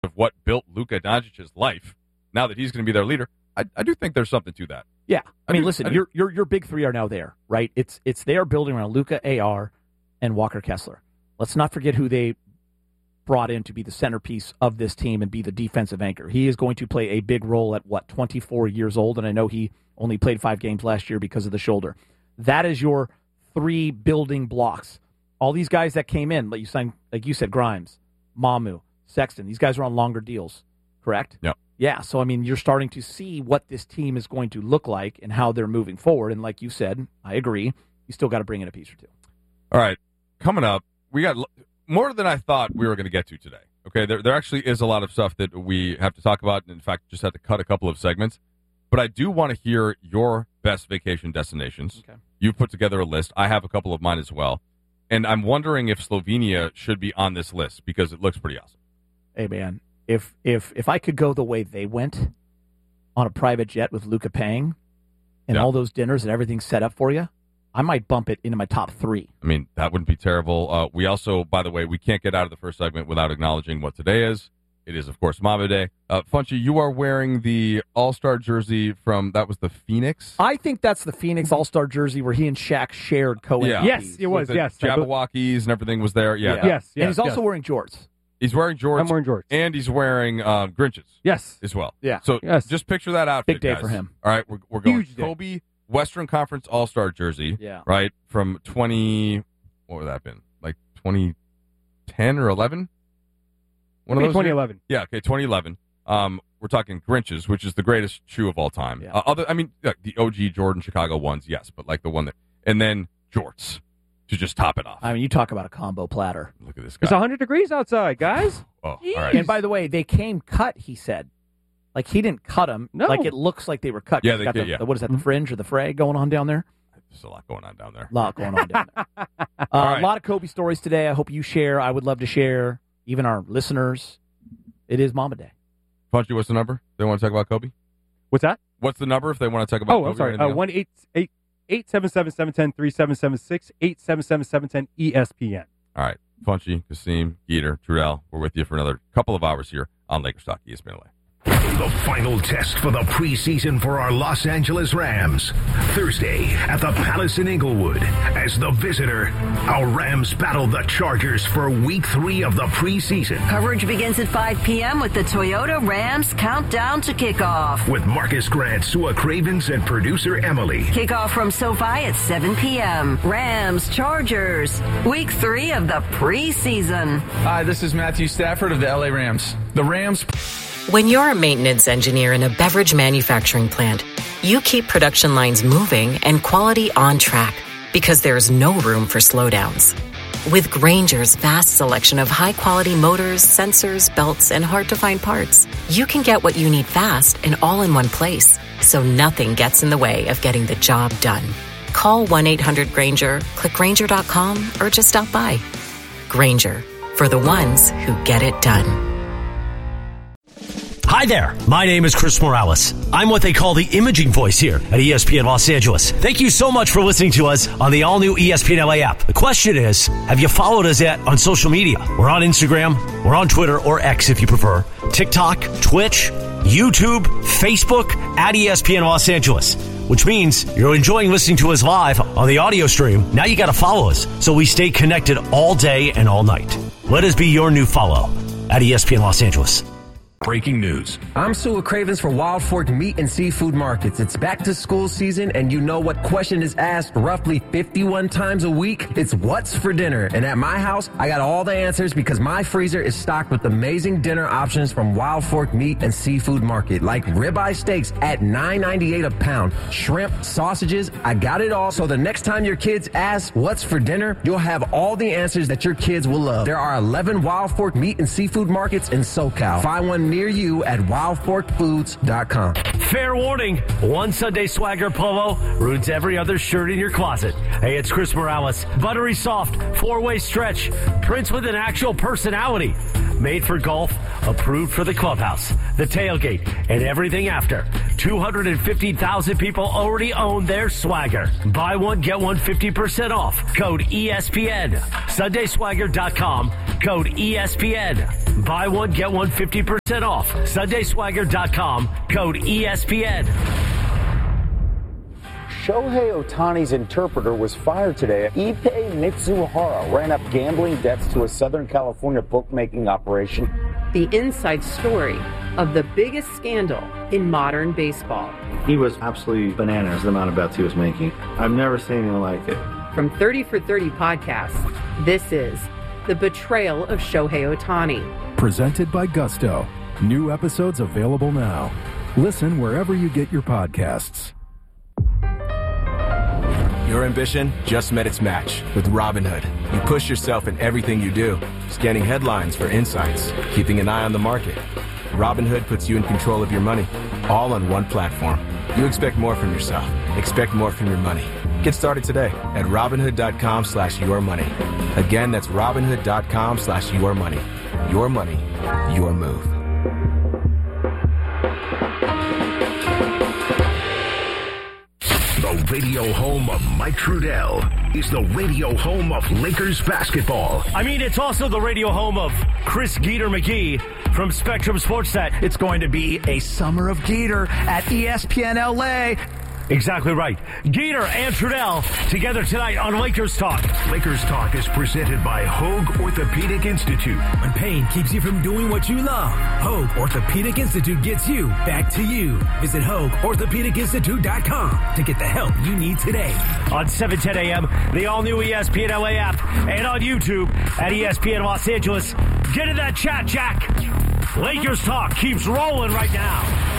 of what built Luka Doncic's life, now that he's going to be their leader, I do think there's something to that. Yeah. I mean, listen, your big three are now there, right? It's they are building around Luka, AR, and Walker Kessler. Let's not forget who they brought in to be the centerpiece of this team and be the defensive anchor. He is going to play a big role at, 24 years old, and I know he only played 5 games last year because of the shoulder. That is your 3 building blocks. All these guys that came in, like you said, Grimes, Mamu, Sexton, these guys are on longer deals, correct? Yep. Yeah, so, I mean, you're starting to see what this team is going to look like and how they're moving forward, and like you said, I agree, you still got to bring in a piece or two. All right, coming up, we got more than I thought we were going to get to today. Okay, there actually is a lot of stuff that we have to talk about, and in fact, just had to cut a couple of segments. But I do want to hear your best vacation destinations. Okay. You've put together a list. I have a couple of mine as well. And I'm wondering if Slovenia should be on this list because it looks pretty awesome. Hey, man, if I could go the way they went on a private jet with Luka paying and all those dinners and everything set up for you, I might bump it into my top 3. I mean, that wouldn't be terrible. We also, by the way, we can't get out of the first segment without acknowledging what today is. It is, of course, Mamba Day. Funchy, you are wearing the All-Star jersey that was the Phoenix? I think that's the Phoenix All-Star jersey where he and Shaq shared co-MVPs. Yeah. Yes, it was, yes. Jabberwockies and everything was there. Yeah. Yes. And he's also wearing jorts. He's wearing jorts. I'm wearing jorts. And he's wearing Grinches. Yes. As well. Yeah. So just picture that outfit, Big day guys. for him. All right, we're going Huge day. Kobe Western Conference All-Star jersey. Yeah. Right, from what would that have been? Like 2010 or 11? One of those 2011. Years? Yeah, okay, 2011. We're talking Grinches, which is the greatest shoe of all time. Yeah. The OG Jordan Chicago ones, yes, but like the one and then jorts to just top it off. I mean, you talk about a combo platter. Look at this guy. It's 100 degrees outside, guys. Oh, all right. And by the way, they came cut, he said. Like, he didn't cut them. No. Like, it looks like they were cut. Yeah, what is that, the fringe or the fray going on down there? There's a lot going on down there. A lot going on down there. A lot of Kobe stories today. I hope you share. I would love to share. Even our listeners. It is Mamba Day. Punchy, what's the number? They want to talk about Kobe? What's that? What's the number if they want to talk about Kobe? I'm sorry. 1-877-710-3776, 877-710-ESPN. All right. Funchy, Kasim, Geeter, Trudell, we're with you for another couple of hours here on Lakers Talk ESPN LA. The final test for the preseason for our Los Angeles Rams. Thursday at the Palace in Inglewood. As the visitor, our Rams battle the Chargers for Week 3 of the preseason. Coverage begins at 5 p.m. with the Toyota Rams Countdown to Kickoff. With Marcus Grant, Sua Cravens, and producer Emily. Kickoff from SoFi at 7 p.m. Rams Chargers. Week 3 of the preseason. Hi, this is Matthew Stafford of the LA Rams. The Rams... When you're a maintenance engineer in a beverage manufacturing plant, you keep production lines moving and quality on track because there's no room for slowdowns. With Grainger's vast selection of high-quality motors, sensors, belts, and hard-to-find parts, you can get what you need fast and all in one place, so nothing gets in the way of getting the job done. Call 1-800-GRAINGER, click Grainger.com, or just stop by. Grainger, for the ones who get it done. Hi there, my name is Chris Morales. I'm what they call the imaging voice here at ESPN Los Angeles. Thank you so much for listening to us on the all-new ESPN LA app. The question is, have you followed us yet on social media? We're on Instagram, we're on Twitter, or X if you prefer, TikTok, Twitch, YouTube, Facebook, at ESPN Los Angeles. Which means you're enjoying listening to us live on the audio stream. Now you got to follow us so we stay connected all day and all night. Let us be your new follow at ESPN Los Angeles. Breaking news. I'm Sua Cravens for Wild Fork Meat and Seafood Markets. It's back to school season, and you know what question is asked roughly 51 times a week? It's what's for dinner? And at my house, I got all the answers because my freezer is stocked with amazing dinner options from Wild Fork Meat and Seafood Market, like ribeye steaks at $9.98 a pound, shrimp, sausages. I got it all. So the next time your kids ask what's for dinner, you'll have all the answers that your kids will love. There are 11 Wild Fork Meat and Seafood Markets in SoCal. Find one near you at wildforkfoods.com. Fair warning, one Sunday Swagger polo ruins every other shirt in your closet. Hey, it's Chris Morales. Buttery soft, 4-way stretch, prints with an actual personality. Made for golf, approved for the clubhouse, the tailgate, and everything after. 250,000 people already own their Swagger. Buy one, get one 50% off. Code ESPN. SundaySwagger.com. Code ESPN. Buy one, get one 50% off. SundaySwagger.com, code ESPN. Shohei Ohtani's interpreter was fired today. Ippei Mitsuhara ran up gambling debts to a Southern California bookmaking operation. The inside story of the biggest scandal in modern baseball. He was absolutely bananas, the amount of bets he was making. I've never seen anything like it. From 30 for 30 podcast, this is The Betrayal of Shohei Ohtani. Presented by Gusto. New episodes available now. Listen wherever you get your podcasts. Your ambition just met its match with Robinhood. You push yourself in everything you do, scanning headlines for insights, keeping an eye on the market. Robinhood puts you in control of your money, all on one platform. You expect more from yourself. Expect more from your money. Get started today at Robinhood.com/yourmoney. Again, that's Robinhood.com/yourmoney. Your money, your move. The radio home of Mike Trudell is the radio home of Lakers basketball. I mean, it's also the radio home of Chris Geeter McGee from Spectrum Sportsnet. It's going to be a summer of Geeter at ESPN LA. Exactly right. Geeter and Trudell together tonight on Lakers Talk. Lakers Talk is presented by Hoag Orthopedic Institute. When pain keeps you from doing what you love, Hoag Orthopedic Institute gets you back to you. Visit HoagOrthopedicInstitute.com to get the help you need today. On 7:10 a.m., the all-new ESPN LA app, and on YouTube at ESPN Los Angeles. Get in that chat, Jack. Lakers Talk keeps rolling right now.